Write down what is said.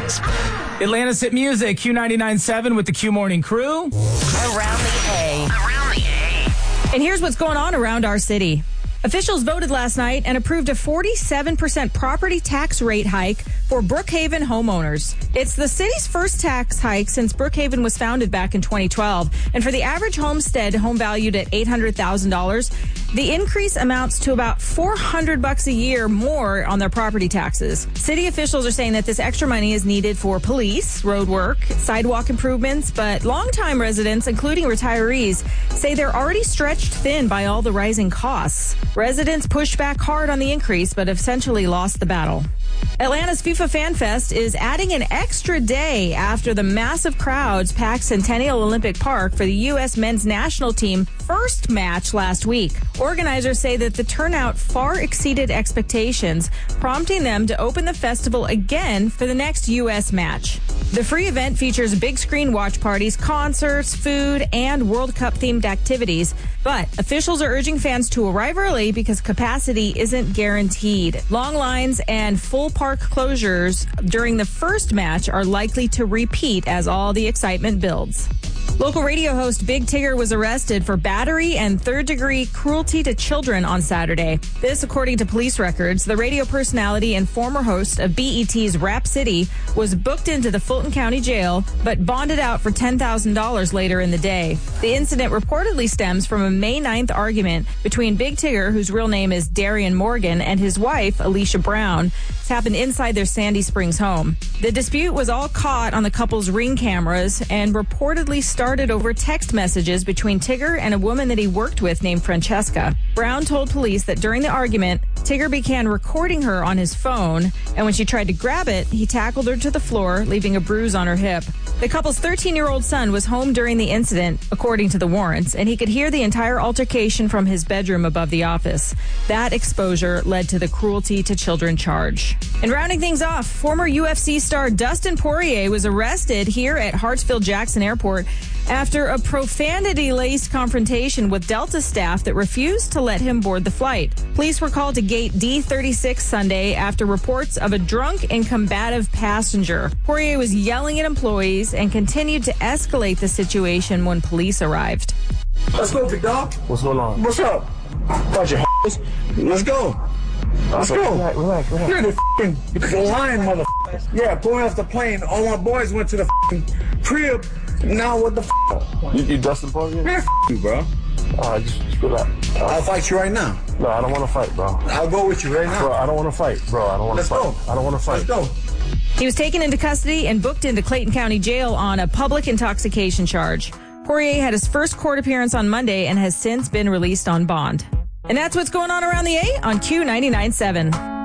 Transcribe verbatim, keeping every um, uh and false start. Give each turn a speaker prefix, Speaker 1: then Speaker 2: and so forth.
Speaker 1: Atlanta's hit music, Q ninety-nine point seven with the Q Morning Crew.
Speaker 2: Around the A. Around the A.
Speaker 3: And here's what's going on around our city. Officials voted last night and approved a forty-seven percent property tax rate hike for Brookhaven homeowners. It's the city's first tax hike since Brookhaven was founded back in twenty twelve. And for the average homestead home valued at eight hundred thousand dollars, the increase amounts to about four hundred bucks a year more on their property taxes. City officials are saying that this extra money is needed for police, road work, sidewalk improvements, but longtime residents, including retirees, say they're already stretched thin by all the rising costs. Residents pushed back hard on the increase, but essentially lost the battle. Atlanta's FIFA Fan Fest is adding an extra day after the massive crowds packed Centennial Olympic Park for the U S men's national team first match last week. Organizers say that the turnout far exceeded expectations, prompting them to open the festival again for the next U S match. The free event features big screen watch parties, concerts, food, and World Cup themed activities. But officials are urging fans to arrive early because capacity isn't guaranteed. Long lines and full park closures during the first match are likely to repeat as all the excitement builds. Local radio host Big Tigger was arrested for battery and third-degree cruelty to children on Saturday. This, according to police records. The radio personality and former host of B E T's Rap City was booked into the Fulton County Jail, but bonded out for ten thousand dollars later in the day. The incident reportedly stems from a May ninth argument between Big Tigger, whose real name is Darian Morgan, and his wife, Alicia Brown. It's happened inside their Sandy Springs home. The dispute was all caught on the couple's Ring cameras and reportedly started over text messages between Tigger and a woman that he worked with named Francesca. Brown told police that during the argument, Tigger began recording her on his phone, and when she tried to grab it, he tackled her to the floor, leaving a bruise on her hip. The couple's thirteen-year-old son was home during the incident, according to the warrants, and he could hear the entire altercation from his bedroom above the office. That exposure led to the cruelty to children charge. And rounding things off, former U F C star Dustin Poirier was arrested here at Hartsfield-Jackson Airport after a profanity-laced confrontation with Delta staff that refused to let him board the flight. Police were called to gate D thirty-six Sunday after reports of a drunk and combative passenger. Poirier was yelling at employees and continued to escalate the situation when police arrived.
Speaker 4: Let's go, big dog.
Speaker 5: What's going on?
Speaker 4: What's up? Bunch of h***s. Let's go. Let's go.
Speaker 5: Relax, relax, relax.
Speaker 4: You're the f***ing lion, mother. Yeah, pulling off the plane. All my boys went to the f***ing crib. Now what the f***?
Speaker 5: You, you Dustin Poirier?
Speaker 4: Man, f*** you, bro.
Speaker 5: Uh, just, just relax. Uh,
Speaker 4: I'll fight you right now.
Speaker 5: No, I don't want to fight, bro.
Speaker 4: I'll go with you right now.
Speaker 5: Bro, I don't want to fight, bro. I don't want to fight.
Speaker 4: Let's go.
Speaker 5: I don't want to fight.
Speaker 4: Let's go.
Speaker 3: He was taken into custody and booked into Clayton County Jail on a public intoxication charge. Poirier had his first court appearance on Monday and has since been released on bond. And that's what's going on around the A on Q ninety-nine point seven.